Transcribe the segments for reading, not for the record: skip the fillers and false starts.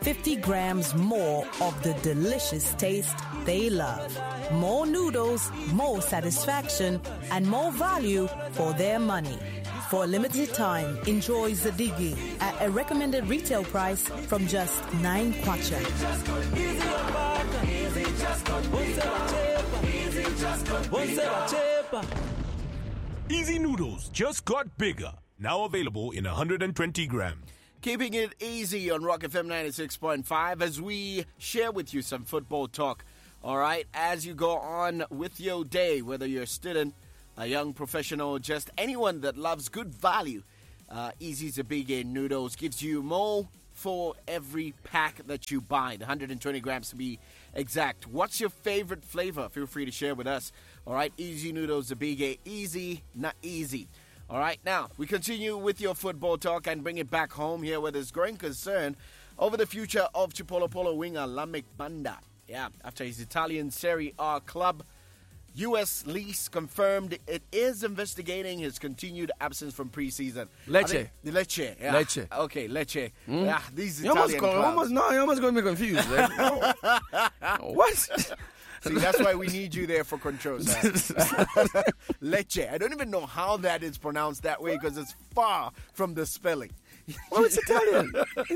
50 grams more of the delicious taste they love. More noodles, more satisfaction, and more value for their money. For a limited time, enjoy Zadigi at a recommended retail price from just 9 kwacha. Easy Noodles just got bigger. Now available in 120 grams. Keeping it easy on Rock FM 96.5 as we share with you some football talk. All right, as you go on with your day, whether you're a student, a young professional, just anyone that loves good value, Easy Zabige Noodles gives you more for every pack that you buy, the 120 grams to be exact. What's your favorite flavor? Feel free to share with us. All right, Easy Noodles Zabige, easy, not easy. All right, now we continue with your football talk and bring it back home here where there's growing concern over the future of Chipolo Polo winger Lamek Banda. Yeah, after his Italian Serie A club, U.S. Lease confirmed it is investigating his continued absence from preseason. Lecce. Lecce, yeah. Lecce. Okay, Lecce. Yeah, these You Italian clubs. you almost got me confused. What? See, that's why we need you there for control, sir. Lecce. I don't even know how that is pronounced that way because it's far from the spelling. Well, it's Italian.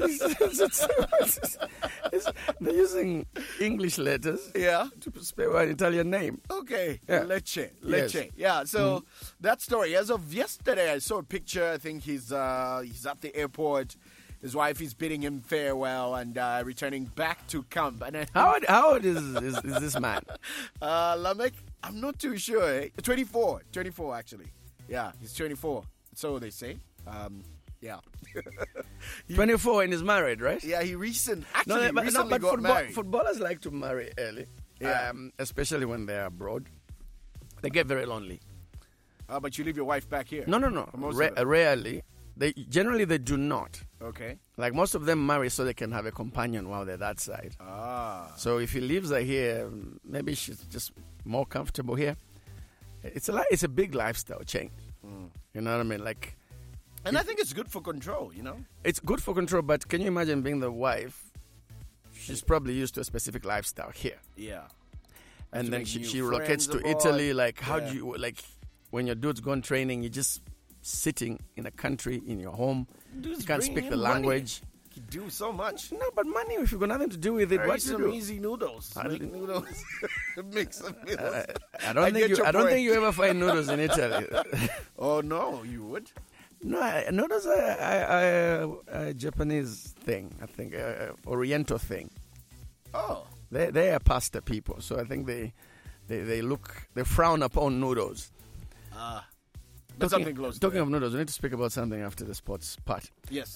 They're using English letters Yeah. to spell an Italian name. Okay. Yeah. Lecce. Yes. Yeah. So that story, as of yesterday, I saw a picture. I think he's at the airport. His wife is bidding him farewell and returning back to camp. And How old is this man? Lamek, I'm not too sure. 24 actually. Yeah, he's 24. So they say. Yeah. 24 and is married, right? Yeah, he recently but got married. footballers like to marry early, Yeah. especially when they're abroad. They get very lonely. But you leave your wife back here. No. For most of them. Rarely. They do not. Okay. Like most of them marry so they can have a companion while they're that side. So if he leaves her here, maybe she's just more comfortable here. It's a big lifestyle change. You know what I mean? Like, And I think it's good for control, you know? it's good for control, but can you imagine being the wife? She's probably used to a specific lifestyle here, Yeah. and to then make she new relocates friends to abroad. Italy. Like, how Yeah. do you when your dude's gone training? You're just sitting in a country in your home. Dude's You can't bringing speak the in money. language. You do so much. No, but money, if you've got nothing to do with it, Very what do you some do? easy noodles. I Make don't- noodles. Mix them. I don't get your point. think you ever find noodles in Italy. Oh, no, you would? No, noodles are a Japanese thing. I think Oriental thing. Oh. They are pasta people, so I think they frown upon noodles. But something close to Talking that. of noodles, we need to speak about something after the sports part. Yes.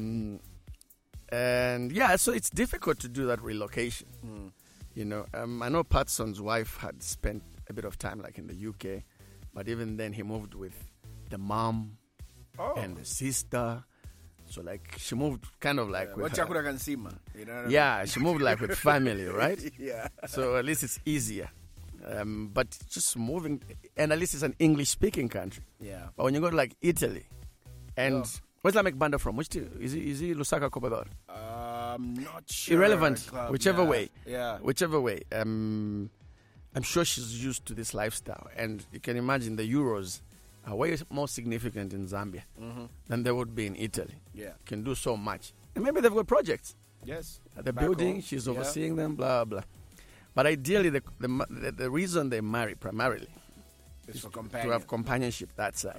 And yeah, so it's difficult to do that relocation. You know, I know Patson's wife had spent a bit of time like in the UK, but even then he moved with the mom and the sister. So like she moved kind of like with her. Chakura Kansima. You know what I mean? Yeah, she moved like with family, right? Yeah. So at least it's easier. But just moving, and at least it's an English-speaking country. Yeah. But when you go to like Italy, and where's Lamek Banda from? Which team? Is he Lusaka Copador? I'm not sure. Irrelevant. Club, Whichever yeah. way. Yeah. Whichever way. I'm sure she's used to this lifestyle, and you can imagine the Euros are way more significant in Zambia than they would be in Italy. Yeah. Can do so much, and maybe they've got projects. Yes. The Back building, home. she's Yeah. overseeing them, blah blah. But ideally, the reason they marry primarily It's for to companion. have companionship that side.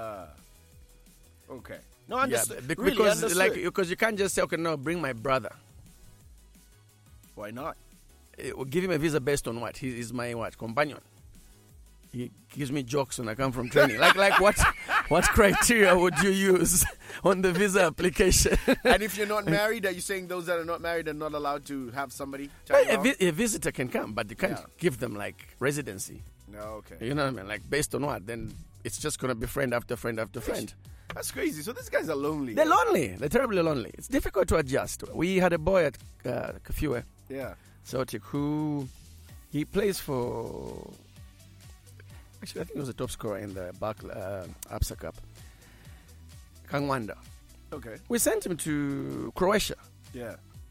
Okay. No, understood. Really because understood. because you can't just say, okay, no, bring my brother. Why not? We'll give him a visa based on what? He's my companion. He gives me jokes when I come from training. like what criteria would you use on the visa application? And if you're not married, are you saying those that are not married are not allowed to have somebody? A visitor can come, but you can't Yeah. give them like residency. No, okay. You know what I mean? Like based on what? Then it's just gonna be friend after friend after friend. That's crazy. So these guys are lonely. They're lonely. They're terribly lonely. It's difficult to adjust. We had a boy at Kafue, Yeah. Celtic, who he plays for. Actually, I think he was the top scorer in the APSA Cup. Kangwanda. Okay. We sent him to Croatia. Yeah.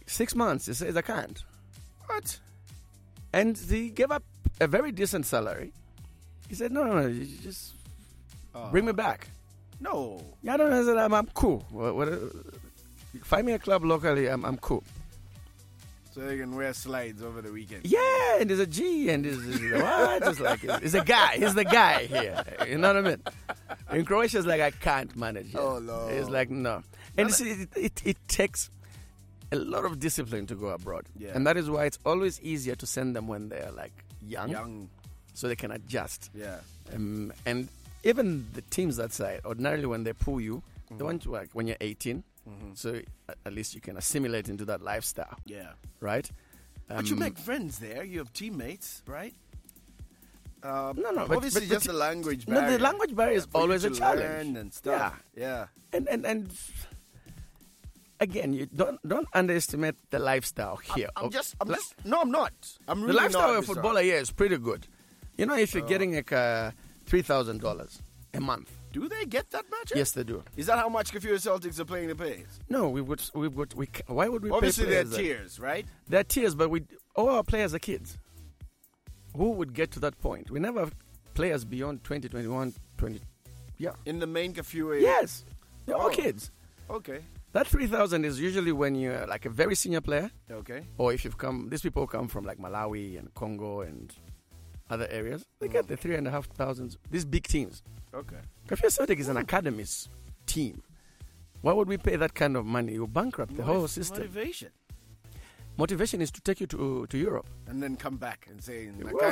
6 months. He says, I can't. What? And he gave up a very decent salary. He said, no, you just bring me back. No. Yeah, I don't know. I said, I'm cool. Find me a club locally. I'm cool. So they can wear slides over the weekend. Yeah, and there's a G, and there's what? Just like he's a guy. He's the guy here. You know what I mean? In Croatia, it's like I can't manage it. Oh no. It's like no. And you see, it takes a lot of discipline to go abroad, and that is why it's always easier to send them when they're like young, so they can adjust. Yeah. And even the teams that side, ordinarily when they pull you, they want you like when you're 18. So at least you can assimilate into that lifestyle. Yeah. Right? But you make friends there. You have teammates, right? No. Obviously, just the language barrier. No, the language barrier is always a challenge. Learn and stuff. Yeah. And again, you don't underestimate the lifestyle here. No, I'm not. I'm really the lifestyle not, of a footballer here is pretty good. You know, if you're getting like $3,000 a month. Do they get that much? Yes, they do. Is that how much Kafue Celtics are paying the players? No, why would we Obviously, pay there are players tiers, right? There are tiers, but all our players are kids. Who would get to that point? We never have players beyond 20, 21, 20. Yeah. In the main Kafue? Yes. They're all kids. Okay. That 3,000 is usually when you're like a very senior player. Okay. Or if you've come, these people come from like Malawi and Congo and other areas. They get the 3,500. These big teams. Okay. Kafue Celtic is an academy's team. Why would we pay that kind of money? You bankrupt the whole system. Motivation is to take you to Europe. And then come back and say,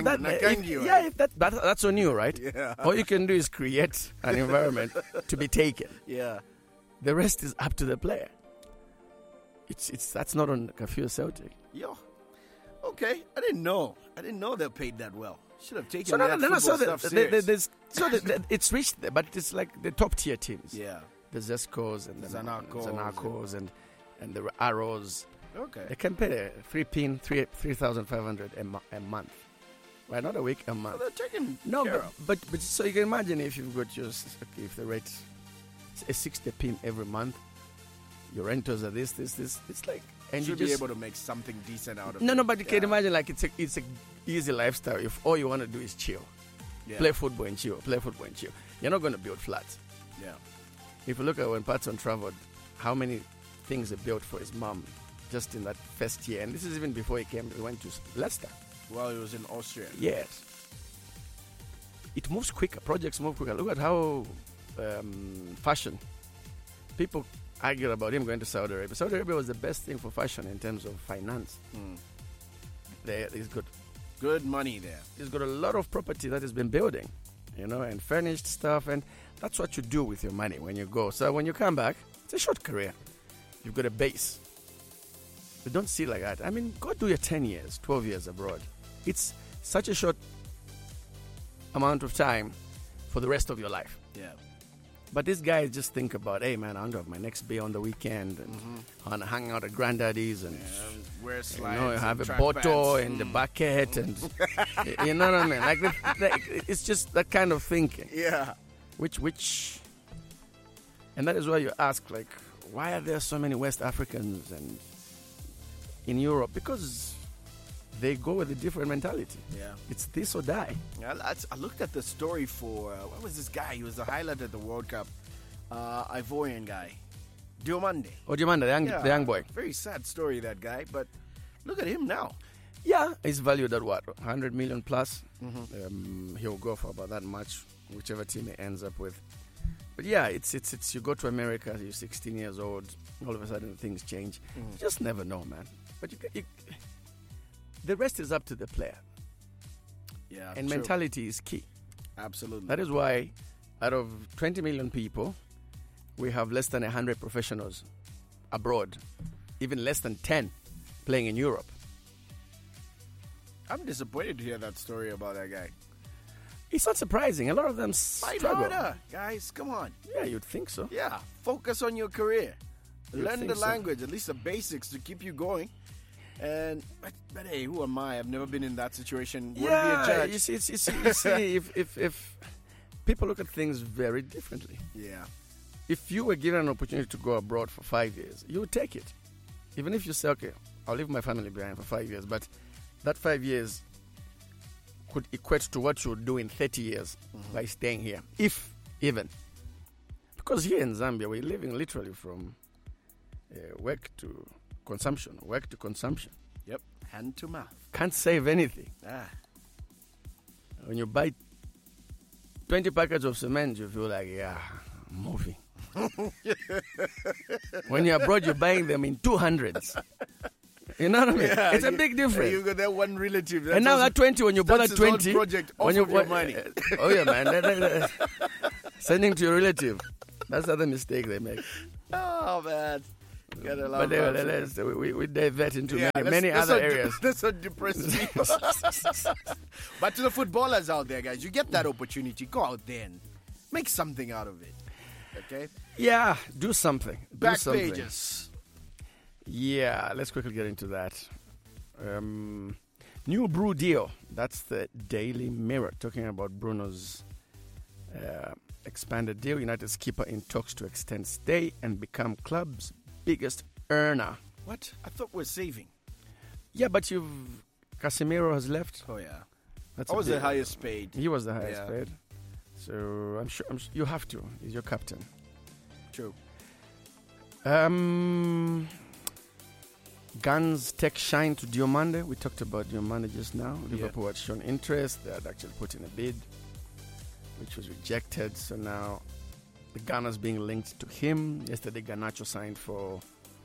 that's on you, right? Yeah. All you can do is create an environment to be taken. Yeah. The rest is up to the player. That's not on Kafue Celtic. Yo. Okay. I didn't know they're paid that well. Should have taken it's reached there, but it's like the top tier teams. Yeah. The Zescos and the Zanarcos and the Arrows. Okay. They can pay 3,500 a month. Right, not a week, a month. Well, they're taking but so you can imagine if you've got if the rate is 60p every month, your rentals are this. It's like, and you should be able to make something decent out of it. No, but you can imagine like it's a easy lifestyle if all you want to do is chill. Yeah. Play football and chill. You're not going to build flats. Yeah. If you look at when Patson traveled, how many things he built for his mom just in that first year. And this is even before he went to Leicester. While he was in Austria. Yes. It moves quicker. Projects move quicker. Look at how fashion. People argued about him going to Saudi Arabia. Saudi Arabia was the best thing for fashion in terms of finance. He's got good money there. He's got a lot of property that he's been building, and furnished stuff. And that's what you do with your money when you go. So when you come back, it's a short career. You've got a base. You don't see it like that. I mean, go do your 10 years, 12 years abroad. It's such a short amount of time for the rest of your life. Yeah. But these guys just think about, hey, man, I want to have my next beer on the weekend and I want to hang out at Granddaddy's and wear slides, have a bottle in the bucket and you know what I mean? Like it's just that kind of thinking. Yeah. Which, and that is why you ask, like, why are there so many West Africans and in Europe? Because they go with a different mentality. Yeah. It's this or die. Yeah, I looked at the story for, what was this guy? He was the highlight at the World Cup. Ivorian guy. Diomande. Oh, Diomande, the young boy. Very sad story, that guy. But look at him now. Yeah, he's valued at what? 100 million plus. He'll go for about that much, whichever team he ends up with. But yeah, it's you go to America, you're 16 years old, all of a sudden things change. You just never know, man. But the rest is up to the player. Yeah, and mentality is key. Absolutely. That is why out of 20 million people, we have less than 100 professionals abroad, even less than 10 playing in Europe. I'm disappointed to hear that story about that guy. It's not surprising. A lot of them struggle. Harder, guys. Come on. Yeah, you'd think so. Yeah. Focus on your career. Learn the language, at least the basics to keep you going. And but hey, who am I? I've never been in that situation. Wouldn't be a judge. You see, if people look at things very differently. Yeah. If you were given an opportunity to go abroad for 5 years, you would take it. even if you say, okay, I'll leave my family behind for 5 years, but that 5 years could equate to what you would do in 30 years by staying here, if even. Because here in Zambia, we're living literally from work to consumption. Yep, hand to mouth. Can't save anything. When you buy 20 packets of cement, you feel like, yeah, I'm moving. When you're abroad, you're buying them in 200s. You know what I mean? Yeah, it's a big difference. You got that one relative. And now at 20, when you bought at 20, project when you your money. Oh yeah, man. Sending to your relative. That's the other mistake they make. Oh man. But we divert into many other areas. That's a depressing. But to the footballers out there, guys, you get that opportunity. Go out there and make something out of it. Okay? Yeah, do something. Back pages. Yeah, let's quickly get into that. New Brew deal. That's the Daily Mirror talking about Bruno's expanded deal. United's keeper in talks to extend stay and become club's biggest earner. What? I thought we're saving. Yeah, but Casemiro has left. Oh yeah, That's I was the highest paid. He was the highest paid. So I'm sure you have to. He's your captain. True. Guns take shine to Diomande. We talked about Diomande just now. Liverpool had shown interest. They had actually put in a bid, which was rejected. So now the Gunners being linked to him. Yesterday, Garnacho signed for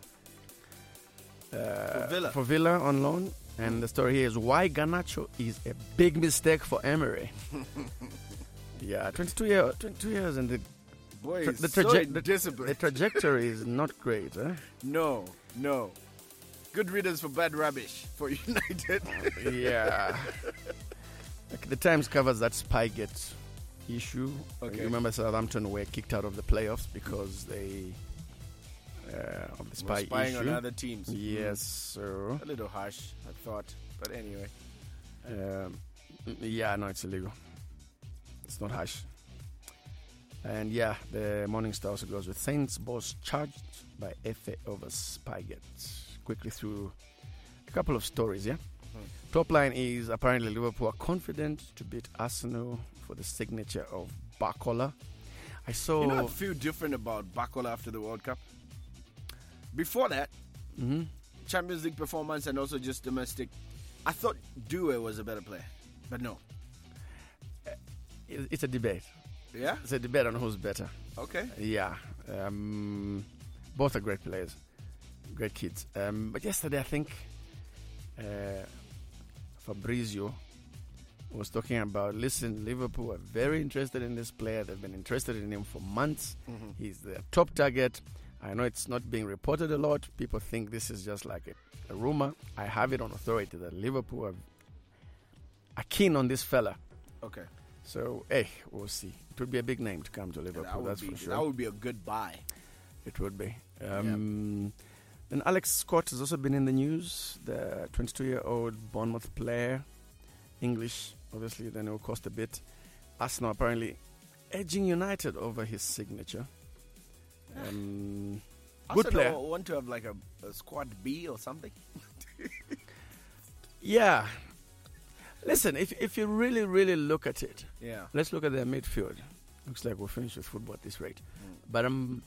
Villa on loan. And the story here is why Garnacho is a big mistake for Emery. 22 years, and the trajectory is not great. No. Good riddance for bad rubbish for United. The Times covers that Spygate issue. Okay. You remember Southampton were kicked out of the playoffs because they of the spy spying issue on other teams. Yes, so a little harsh, I thought, but anyway. No, it's illegal. It's not harsh. And the Morning Star also goes with Saints boss charged by FA over Spygate. Quickly through a couple of stories, Top line is apparently Liverpool are confident to beat Arsenal for the signature of Barcola. I feel different about Barcola after the World Cup. Before that, Champions League performance and also just domestic, I thought Due was a better player, but no. It's a debate. Yeah? It's a debate on who's better. Okay. Yeah. Both are great players. Great kids. But yesterday, I think Fabrizio was talking about, listen, Liverpool are very interested in this player. They've been interested in him for months. He's their top target. I know it's not being reported a lot. People think this is just like a rumor. I have it on authority that Liverpool are keen on this fella. Okay. So, we'll see. It would be a big name to come to Liverpool, that's for sure. That would be a good buy. It would be. And Alex Scott has also been in the news, the 22-year-old Bournemouth player, English, obviously, then it will cost a bit. Arsenal apparently edging United over his signature. Good player. Want to have like a squad B or something? Yeah. Listen, if you really, really look at it, let's look at their midfield. Looks like we'll finish with football at this rate. But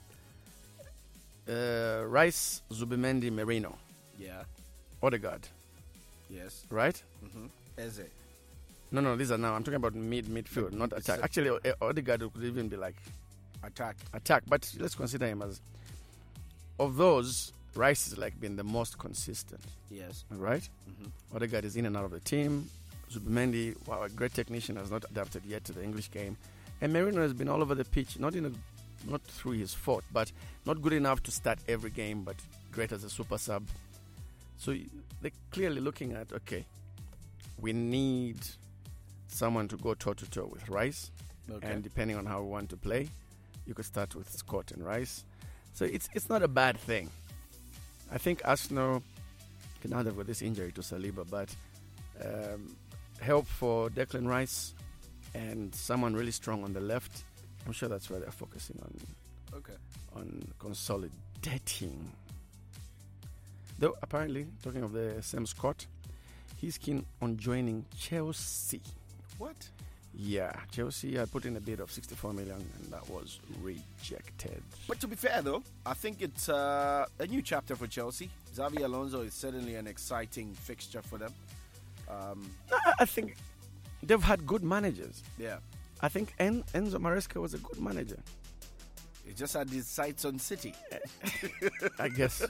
Rice, Zubimendi, Merino. Yeah. Odegaard. Yes. Right? Eze. No, these are now. I'm talking about midfield, not attack. Actually, Odegaard could even be like attack. But let's consider him as, of those, Rice is like been the most consistent. Yes. Right? Odegaard is in and out of the team. Zubimendi, a great technician, has not adapted yet to the English game. And Merino has been all over the pitch, not through his fault, but not good enough to start every game, but great as a super sub. So they're clearly looking at, okay, we need someone to go toe-to-toe with Rice. Okay. And depending on how we want to play, you could start with Scott and Rice. So it's not a bad thing. I think Arsenal can now have got this injury to Saliba, but help for Declan Rice and someone really strong on the left. I'm sure that's where they're focusing on. Okay. On consolidating. Though, apparently, talking of the same Scott, he's keen on joining Chelsea. What? Yeah, Chelsea had put in a bid of 64 million and that was rejected. But to be fair, though, I think it's a new chapter for Chelsea. Xabi Alonso is certainly an exciting fixture for them. I think they've had good managers. Yeah. I think Enzo Maresca was a good manager. He just had his sights on City. I guess.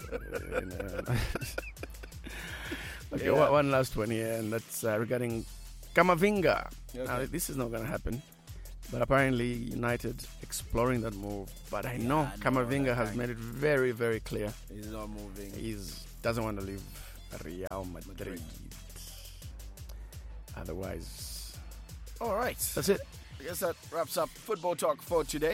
Okay, Yeah. one last one here, and that's regarding Camavinga. Okay. Now, this is not going to happen, but apparently United exploring that move. But I know Camavinga has made it very, very clear He's not moving. he doesn't want to leave Real Madrid. Otherwise, All right. that's it. I guess that wraps up Football Talk for today.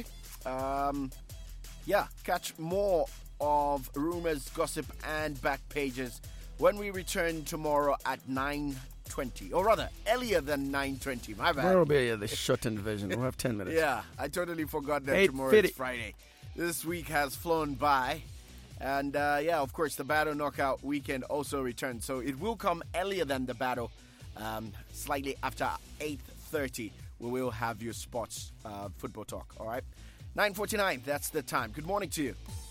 Catch more of rumors, gossip, and back pages when we return tomorrow at 9:20, or rather, earlier than 9:20. My bad. We'll be the shortened version. We'll have 10 minutes. Yeah, I totally forgot that 8:50. tomorrow is Friday. This week has flown by. And of course, the Battle Knockout weekend also returns. So it will come earlier than the Battle, slightly after 8:30. We will have your sports football talk, all right? 9:49, that's the time. Good morning to you.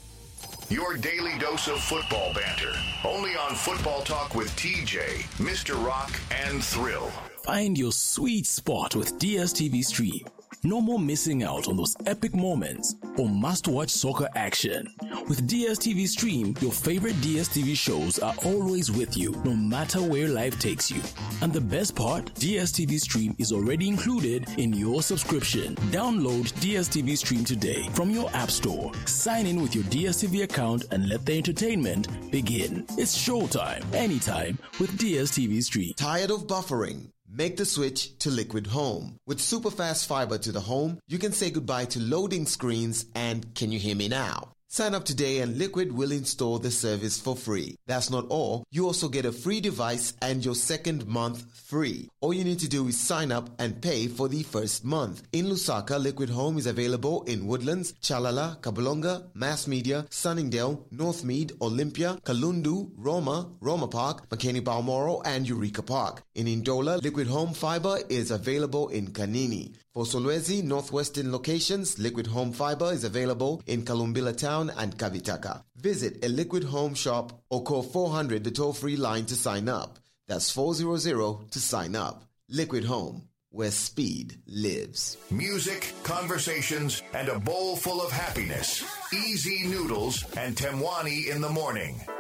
Your daily dose of football banter. Only on Football Talk with TJ, Mr. Rock, and Thrill. Find your sweet spot with DSTV Stream. No more missing out on those epic moments or must-watch soccer action. With DSTV Stream, your favorite DSTV shows are always with you, no matter where life takes you. And the best part, DSTV Stream is already included in your subscription. Download DSTV Stream today from your app store. Sign in with your DSTV account and let the entertainment begin. It's showtime, anytime with DSTV Stream. Tired of buffering? Make the switch to Liquid Home. With superfast fiber to the home, you can say goodbye to loading screens and can you hear me now? Sign up today and Liquid will install the service for free. That's not all. You also get a free device and your second month free. All you need to do is sign up and pay for the first month. In Lusaka, Liquid Home is available in Woodlands, Chalala, Kabulonga, Mass Media, Sunningdale, Northmead, Olympia, Kalundu, Roma Park, McKinney Balmoral, and Eureka Park. In Ndola, Liquid Home Fiber is available in Kanini. For Solwezi, Northwestern locations, Liquid Home Fiber is available in Kalumbila Town and Kavitaka. Visit a Liquid Home shop or call 400 the toll-free line to sign up. That's 400 to sign up. Liquid Home, where speed lives. Music, conversations, and a bowl full of happiness. Easy Noodles and Temwani in the morning.